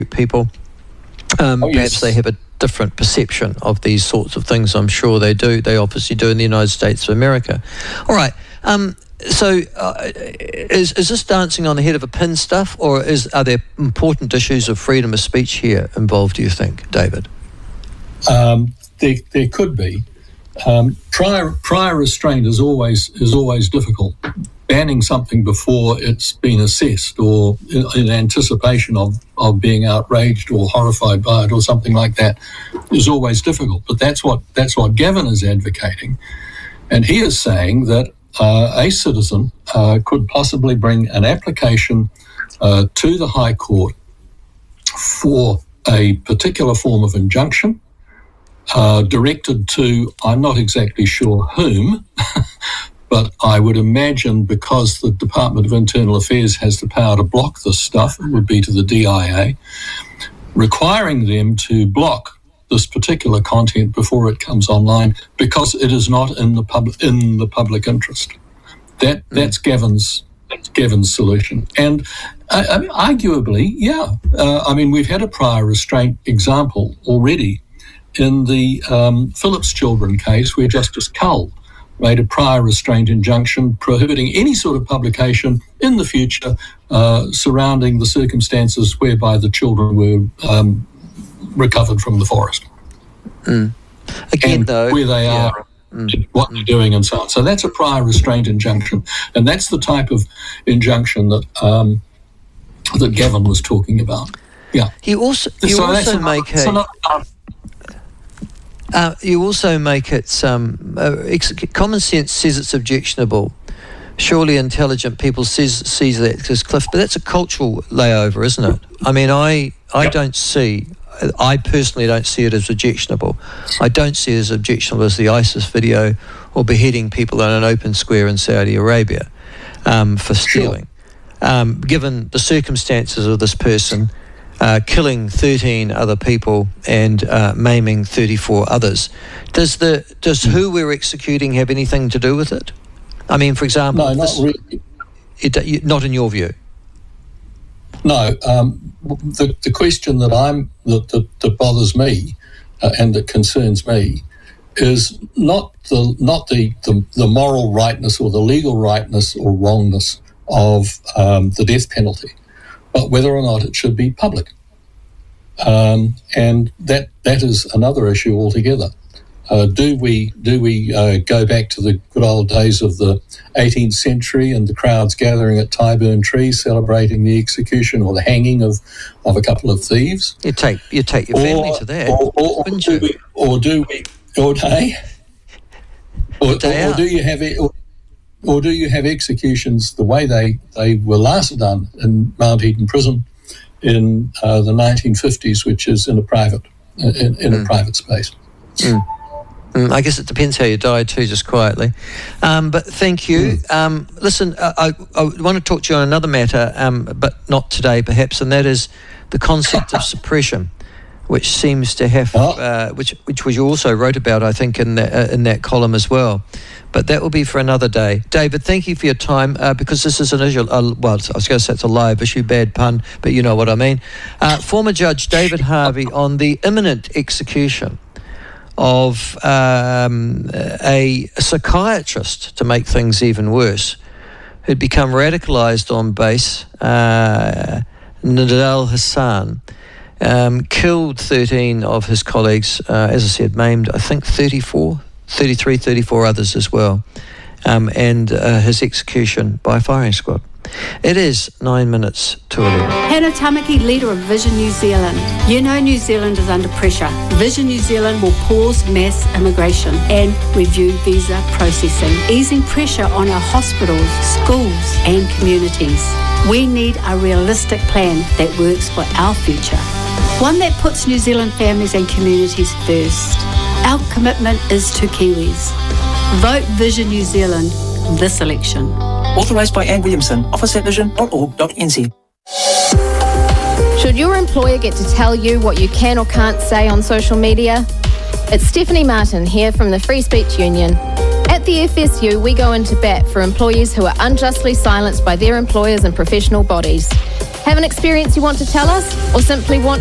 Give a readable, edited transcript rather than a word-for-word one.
people. Perhaps they have a different perception of these sorts of things. I'm sure they do. They obviously do in the United States of America. All right. So is this dancing on the head of a pin stuff, or are there important issues of freedom of speech here involved, do you think, David? There could be. Prior restraint is always difficult. Banning something before it's been assessed, or in anticipation of being outraged or horrified by it, or something like that, is always difficult. But that's what Gavin is advocating, and he is saying that a citizen could possibly bring an application to the High Court for a particular form of injunction directed to, I'm not exactly sure whom, but I would imagine because the Department of Internal Affairs has the power to block this stuff, it would be to the DIA, requiring them to block this particular content before it comes online because it is not in the public interest. That's Gavin's solution. And arguably, we've had a prior restraint example already in the Phillips Children case, where Justice Cull made a prior restraint injunction prohibiting any sort of publication in the future surrounding the circumstances whereby the children were recovered from the forest. Again, and though, where they are, what they're doing, and so on. So that's a prior restraint injunction, and that's the type of injunction that that Gavin was talking about. Yeah. You also make it. Common sense says it's objectionable. Surely intelligent people sees that as Cliff, but that's a cultural layover, isn't it? I mean, I personally don't see it as objectionable. I don't see it as objectionable as the ISIS video or beheading people in an open square in Saudi Arabia for stealing. Sure. Given the circumstances of this person killing 13 other people and maiming 34 others, does who we're executing have anything to do with it? I mean, for example, no, not really. Not in your view. No, the question that bothers me and that concerns me is not the moral rightness or the legal rightness or wrongness of the death penalty, but whether or not it should be public, and that is another issue altogether. Do we go back to the good old days of the 18th century and the crowds gathering at Tyburn Tree celebrating the execution or the hanging of a couple of thieves? You take your family to that, or do you have executions the way they were last done in Mount Eden Prison in the 1950s, which is in a private space? I guess it depends how you die too, just quietly. But thank you. Listen, I want to talk to you on another matter, but not today perhaps, and that is the concept of suppression, which seems to have, which you also wrote about, I think, in that column as well. But that will be for another day. David, thank you for your time, because this is an issue, I was going to say it's a live issue, bad pun, but you know what I mean. Former Judge David Harvey on the imminent execution of a psychiatrist, to make things even worse, who'd become radicalised on base, Nidal Hassan, killed 13 of his colleagues, as I said, maimed, I think 34 others as well, and his execution by firing squad. It is 9 minutes to 11. Hannah Tamaki, leader of Vision New Zealand. You know New Zealand is under pressure. Vision New Zealand will pause mass immigration and review visa processing, easing pressure on our hospitals, schools and communities. We need a realistic plan that works for our future, one that puts New Zealand families and communities first. Our commitment is to Kiwis. Vote Vision New Zealand this election. Authorised by Anne Williamson, office at vision.org.nz. Should your employer get to tell you what you can or can't say on social media? It's Stephanie Martin here from the Free Speech Union. At the FSU, we go into bat for employees who are unjustly silenced by their employers and professional bodies. Have an experience you want to tell us, or simply want